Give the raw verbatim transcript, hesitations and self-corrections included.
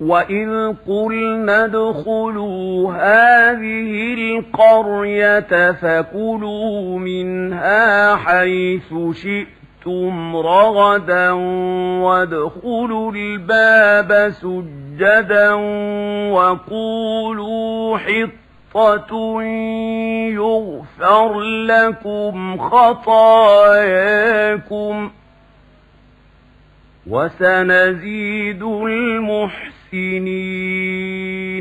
وَإِذْ قُلْنَا ادْخُلُوا هَٰذِهِ الْقَرْيَةَ فَكُلُوا مِنْهَا حَيْثُ شِئْتُمْ رَغَدًا وَادْخُلُوا الْبَابَ سُجَّدًا وَقُولُوا حِطَّةٌ يُغْفَرْ لَكُمْ خَطَايَاكُمْ وَسَنَزِيدُ الْمُحْسِنِينَ